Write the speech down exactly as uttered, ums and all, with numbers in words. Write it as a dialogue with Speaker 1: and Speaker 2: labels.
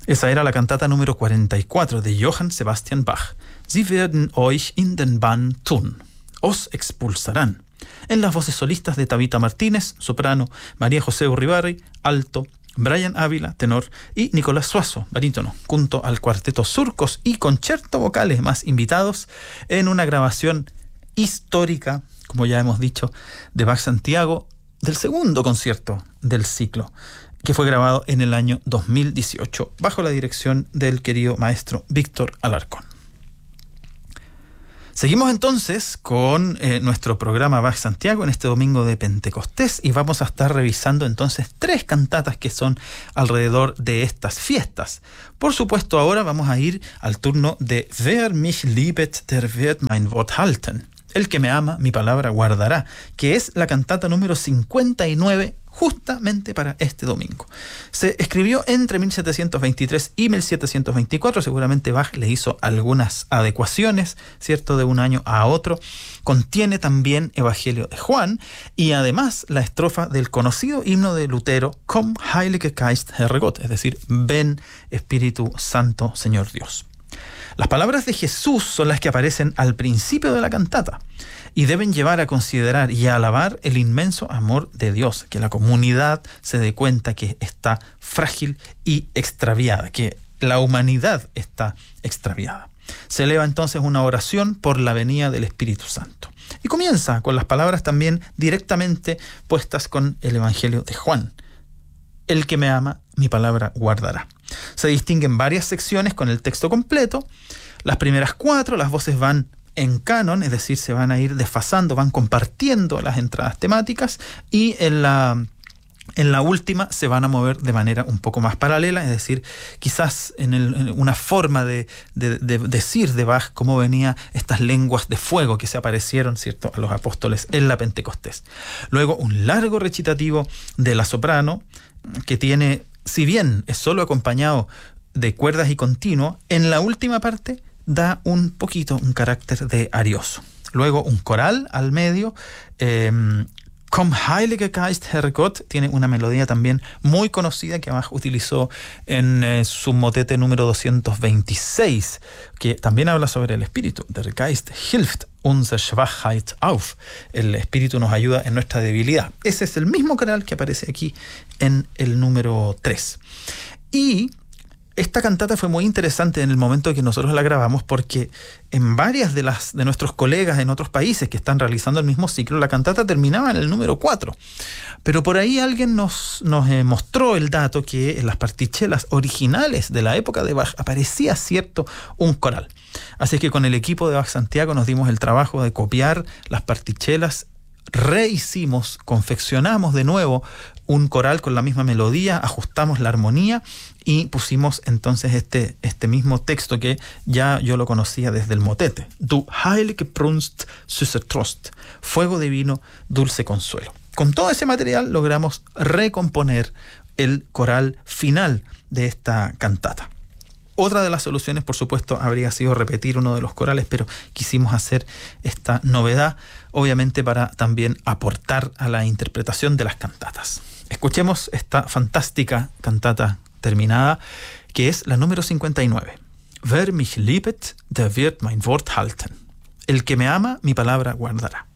Speaker 1: Esa era la cantata número cuarenta y cuatro de Johann Sebastian Bach. Sie werden euch in den Bann tun. Os expulsarán. En las voces solistas de Tabita Martínez, soprano, María José Urribarri, alto, Brian Ávila, tenor, y Nicolás Suazo, barítono, junto al cuarteto Surcos y concierto vocales más invitados en una grabación histórica, como ya hemos dicho, de Bach Santiago, del segundo concierto del ciclo, que fue grabado en el año dos mil dieciocho, bajo la dirección del querido maestro Víctor Alarcón. Seguimos entonces con eh, nuestro programa Bach Santiago en este domingo de Pentecostés y vamos a estar revisando entonces tres cantatas que son alrededor de estas fiestas. Por supuesto, ahora vamos a ir al turno de Wer mich liebet, der wird mein Wort halten. El que me ama, mi palabra guardará, que es la cantata número cincuenta y nueve justamente para este domingo. Se escribió entre mil setecientos veintitrés y mil setecientos veinticuatro, seguramente Bach le hizo algunas adecuaciones, ¿cierto?, de un año a otro. Contiene también Evangelio de Juan y además la estrofa del conocido himno de Lutero, Komm, Heilige Geist, Herrgott, es decir, ven Espíritu Santo, Señor Dios. Las palabras de Jesús son las que aparecen al principio de la cantata y deben llevar a considerar y a alabar el inmenso amor de Dios, que la comunidad se dé cuenta que está frágil y extraviada, que la humanidad está extraviada. Se eleva entonces una oración por la venida del Espíritu Santo. Y comienza con las palabras también directamente puestas con el Evangelio de Juan. El que me ama, mi palabra guardará. Se distinguen varias secciones con el texto completo. Las primeras cuatro, las voces van en canon, es decir, se van a ir desfasando, van compartiendo las entradas temáticas y en la, en la última se van a mover de manera un poco más paralela, es decir, quizás en, el, en una forma de, de, de decir de Bach cómo venían estas lenguas de fuego que se aparecieron, ¿cierto?, a los apóstoles en la Pentecostés. Luego un largo recitativo de la soprano que tiene, si bien es solo acompañado de cuerdas y continuo, en la última parte da un poquito un carácter de arioso. Luego un coral al medio, eh, Komm, Heilige Geist, Herrgott, tiene una melodía también muy conocida que Bach utilizó en eh, su motete número doscientos veintiséis, que también habla sobre el Espíritu. Der Geist hilft unsere Schwachheit auf. El Espíritu nos ayuda en nuestra debilidad. Ese es el mismo coral que aparece aquí en el número tres. Y esta cantata fue muy interesante en el momento que nosotros la grabamos porque en varias de las de nuestros colegas en otros países que están realizando el mismo ciclo, la cantata terminaba en el número cuatro. Pero por ahí alguien nos, nos eh, mostró el dato que en las partichelas originales de la época de Bach aparecía, cierto, un coral. Así que con el equipo de Bach Santiago nos dimos el trabajo de copiar las partichelas, rehicimos, confeccionamos de nuevo un coral con la misma melodía, ajustamos la armonía y pusimos entonces este, este mismo texto que ya yo lo conocía desde el motete. Du heilige Brunst, süßer Trost. Fuego divino, dulce consuelo. Con todo ese material logramos recomponer el coral final de esta cantata. Otra de las soluciones, por supuesto, habría sido repetir uno de los corales, pero quisimos hacer esta novedad, obviamente para también aportar a la interpretación de las cantatas. Escuchemos esta fantástica cantata terminada, que es la número cincuenta y nueve. Wer mich liebet, der wird mein Wort halten. El que me ama, mi palabra guardará.